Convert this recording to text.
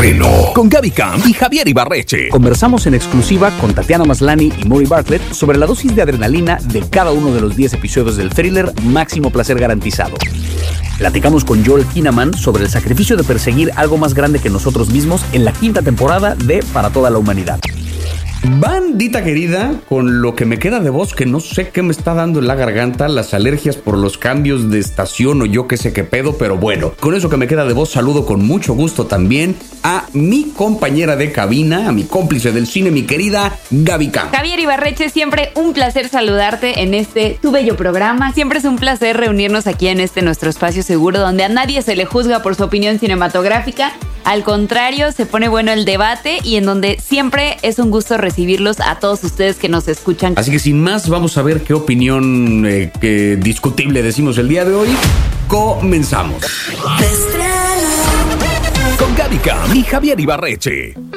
estreno con Gaby Camp y Javier Ibarreche. Conversamos en exclusiva con Tatiana Maslany y Maury Bartlett sobre la dosis de adrenalina de cada uno de los 10 episodios del thriller Máximo Placer Garantizado. Platicamos con Joel Kinnaman sobre el sacrificio de perseguir algo más grande que nosotros mismos en la 5ª temporada de Para Toda la Humanidad. Bandita querida, con lo que me queda de voz, que no sé qué me está dando en la garganta, las alergias por los cambios de estación o yo qué sé qué pedo, pero bueno, con eso que me queda de voz, saludo con mucho gusto también a mi compañera de cabina, a mi cómplice del cine, mi querida Gaby Camp. Javier Ibarreche, siempre un placer saludarte en tu bello programa. Siempre es un placer reunirnos aquí en nuestro espacio seguro, donde a nadie se le juzga por su opinión cinematográfica. Al contrario, se pone bueno el debate y en donde siempre es un gusto recibirlos a todos ustedes que nos escuchan. Así que sin más, vamos a ver qué opinión discutible decimos el día de hoy. Comenzamos. Con Gaby Camp y Javier Ibarreche.